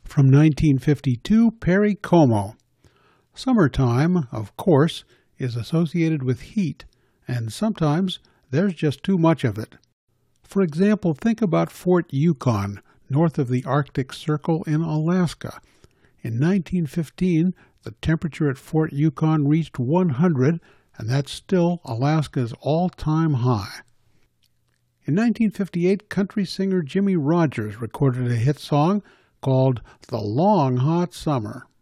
From 1952, Perry Como. Summertime, of course, is associated with heat, and sometimes there's just too much of it. For example, think about Fort Yukon, north of the Arctic Circle in Alaska. In 1915, the temperature at Fort Yukon reached 100, and that's still Alaska's all-time high. In 1958, country singer Jimmie Rodgers recorded a hit song called The Long Hot Summer.